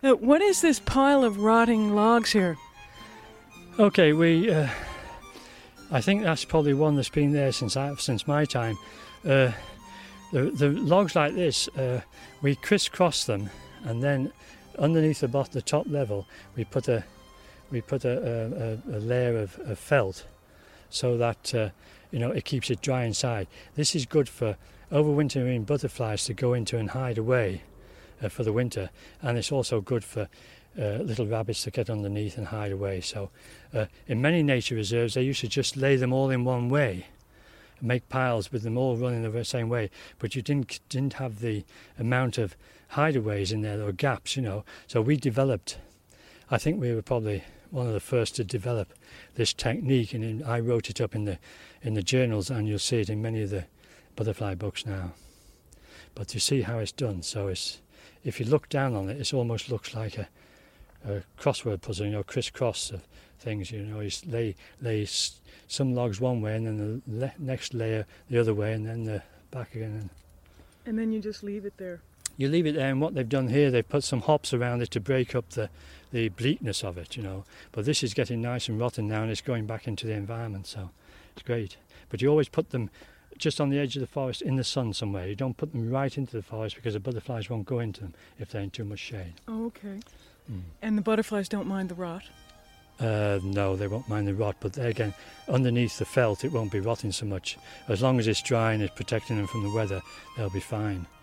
What is this pile of rotting logs here? Okay, I think that's probably one that's been there since my time. The logs like this, we crisscross them, and then underneath the top level, we put a layer of felt, so that it keeps it dry inside. This is good for overwintering butterflies to go into and hide away for the winter, and it's also good for little rabbits to get underneath and hide away. So in many nature reserves they used to just lay them all in one way, make piles with them all running the same way, but you didn't have the amount of hideaways in there or gaps, So we developed, I think we were probably one of the first to develop this technique, and I wrote it up in the journals, and you'll see it in many of the butterfly books now. But you see how it's done. So if you look down on it, it almost looks like a crossword puzzle, crisscross of things. You lay some logs one way, and then the next layer the other way, and then the back again. And then you just leave it there. You leave it there, and what they've done here, they've put some hops around it to break up the bleakness of it, But this is getting nice and rotten now, and it's going back into the environment, so it's great. But you always put them just on the edge of the forest in the sun somewhere. You don't put them right into the forest, because the butterflies won't go into them if they're in too much shade. Oh, okay. And the butterflies don't mind the rot? No, they won't mind the rot, but there again, underneath the felt it won't be rotting so much. As long as it's dry and it's protecting them from the weather, they'll be fine.